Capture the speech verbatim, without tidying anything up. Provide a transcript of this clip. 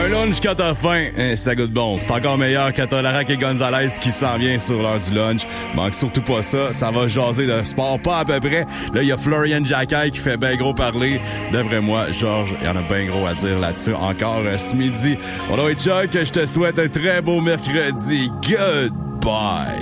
Un lunch quand t'as faim, hein, ça goûte bon. C'est encore meilleur quand t'as Larac et Gonzalez qui s'en vient sur l'heure du lunch. Manque surtout pas ça, ça va jaser de sport, pas à peu près. Là, il y a Florian Jacquet qui fait bien gros parler. D'après moi, Georges, il y en a bien gros à dire là-dessus encore euh, ce midi. Bon, là, Chuck, je te souhaite un très beau mercredi. Goodbye!